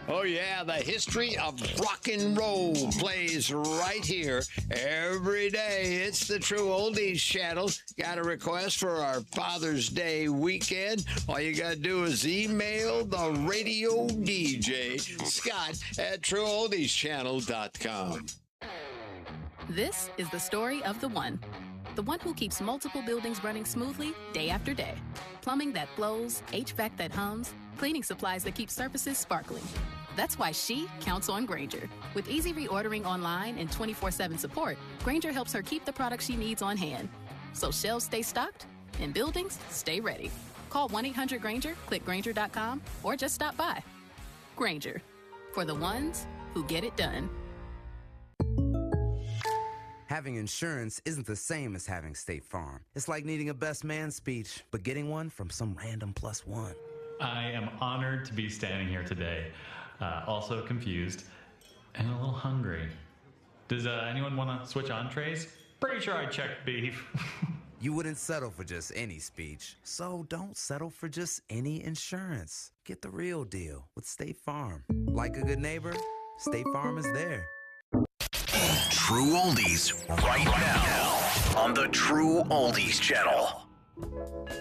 Oh, yeah, the history of rock and roll plays right here every day. It's the True Oldies channel. Got a request for our Father's Day weekend? All you got to do is email the radio DJ, Scott at TrueOldiesChannel.com. This is the story of the one who keeps multiple buildings running smoothly day after day. Plumbing that flows, HVAC that hums, cleaning supplies that keep surfaces sparkling. That's why she counts on Grainger. With easy reordering online and 24/7 support, Grainger helps her keep the products she needs on hand. So shelves stay stocked and buildings stay ready. Call 1-800-GRAINGER, click Grainger.com, or just stop by. Grainger, for the ones who get it done. Having insurance isn't the same as having State Farm. It's like needing a best man speech, but getting one from some random +1. I am honored to be standing here today. Also confused and a little hungry. Does anyone want to switch entrees? Pretty sure I checked beef. You wouldn't settle for just any speech, so don't settle for just any insurance. Get the real deal with State Farm. Like a good neighbor, State Farm is there. True Oldies right now on the True Oldies channel.